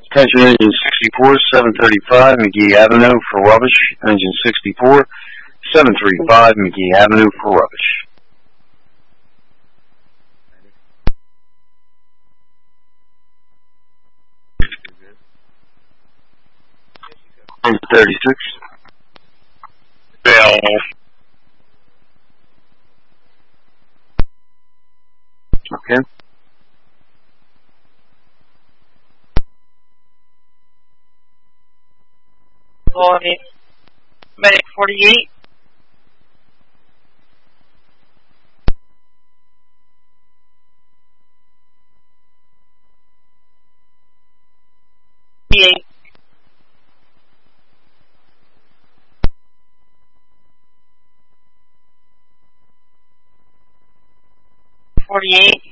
Attention engine 64, 735 McGee Avenue for rubbish. Engine 64, 735 McGee Avenue for rubbish. Engine 36. Bill. Okay. Medic 48. Yeah. 48.